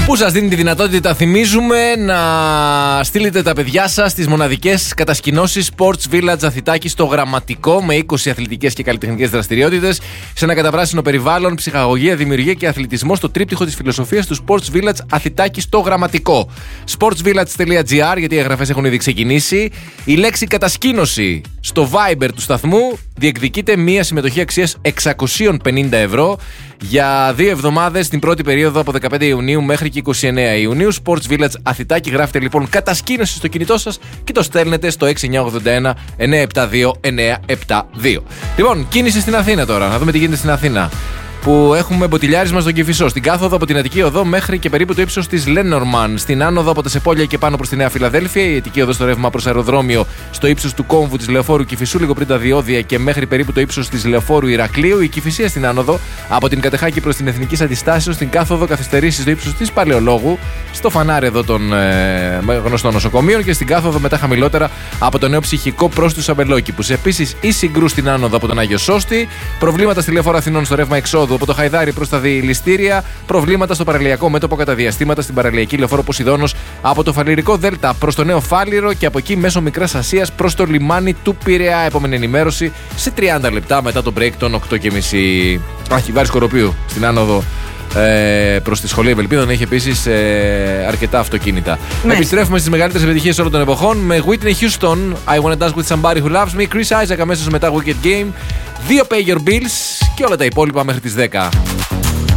Που σας δίνει τη δυνατότητα, θυμίζουμε, να στείλετε τα παιδιά σας στις μοναδικές κατασκηνώσεις Sports Village Αθητάκη στο Γραμματικό, με 20 αθλητικές και καλλιτεχνικές δραστηριότητες σε ένα καταπράσινο περιβάλλον, ψυχαγωγία, δημιουργία και αθλητισμό στο τρίπτυχο της φιλοσοφίας του Sports Village Αθητάκη στο Γραμματικό. sportsvillage.gr, γιατί οι εγγραφές έχουν ήδη ξεκινήσει. Η λέξη κατασκήνωση στο Viber του σταθμού διεκδικείται μία συμμετοχή αξίας 650 ευρώ για 2 εβδομάδες την πρώτη περίοδο από 15 Ιουνίου μέχρι και 29 Ιουνίου. Sports Village Αθητάκη. Γράφετε λοιπόν κατασκήνωση στο κινητό σας και το στέλνετε στο 6981 972 972. Λοιπόν, κίνηση στην Αθήνα τώρα. Να δούμε τι γίνεται στην Αθήνα. Που έχουμε μποτιλιάρισμα στον Κηφισό. Στην κάθοδο από την Αττική Οδό μέχρι και περίπου το ύψος της Λένορμαν. Στην άνοδο από τα Σεπόλια και πάνω προς τη Νέα Φιλαδέλφια. Η Αττική Οδό στο ρεύμα προς αεροδρόμιο στο ύψος του κόμβου της Λεωφόρου Κηφισού, λίγο πριν τα διόδια και μέχρι περίπου το ύψος της Λεωφόρου Ηρακλείου. Η Κηφισία στην άνοδο από την Κατεχάκη προς την Εθνικής Αντιστάσεως. Στην κάθοδο καθυστερήσεις στο ύψος της Παλαιολόγου. Στο φανάρι εδώ των γνωστών νοσοκομείων. Και στην κάθοδο μετά χαμηλότερα από το Νέο Ψυχικό προς τους Αμπελόκηπους. Επίσης η Συγκρού στην άνοδο από τον Άγιο Σώστη. Προβλήματα στη Λεωφόρο Αθηνών στο ρεύμα εξόδου από το Χαϊδάρι προς τα Διηλιστήρια. Προβλήματα στο παραλιακό μέτωπο κατά διαστήματα στην παραλιακή Λεωφόρο Ποσειδώνος από το Φαλιρικό Δέλτα προς το Νέο Φάλιρο και από εκεί μέσω Μικράς Ασίας προς το λιμάνι του Πειραιά. Επόμενη ενημέρωση σε 30 λεπτά μετά το break των 8.30. Αρχιβάρη Σκοροπίου στην άνοδο προς τη Σχολή Ευελπίδων έχει επίσης αρκετά αυτοκίνητα. Ναι. Επιστρέφουμε στις μεγαλύτερες επιτυχίες όλων των εποχών με Whitney Houston, I Wanna Dance With Somebody Who Loves Me, Chris Isaac αμέσως μετά Wicked Game, 2 Pay Your Bills και όλα τα υπόλοιπα μέχρι τις 10.